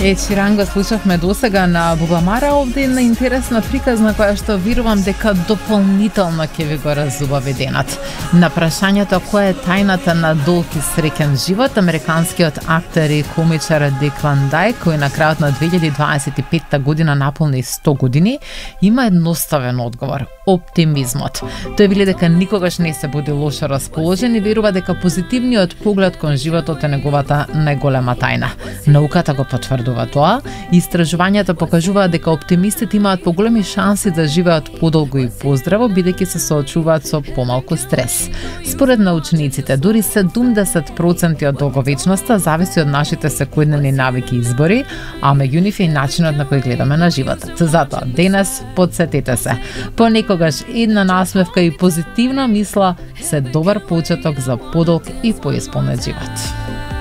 Ширан го слушавме досега на Бубамара, овде една интересна приказна која што верувам дека дополнително ќе ви го разубави денот. На прашањето која е тајната на долг и среќен живот, американскиот актер и комичар Дик Ван Дајк, кој на крајот на 2025 година наполни 100 години, има едноставен одговор – оптимизмот. Тој вели дека никогаш не се буди лошо расположен и верува дека позитивниот поглед кон животот е неговата најголема тајна. Науката го потврдува тоа, истражувањата покажуваат дека оптимистите имаат поголеми шанси да живеат подолго и поздраво, бидејќи се соочуваат со помалку стрес. Според научниците, дури 70% од долговечноста зависи од нашите секојдневни навики и избори, а меѓу нив и начинот на кој гледаме на животот. Затоа, денес потсетете се. Понекогаш една насмевка и позитивна мисла се добар почеток за подолг и поисполнет живот.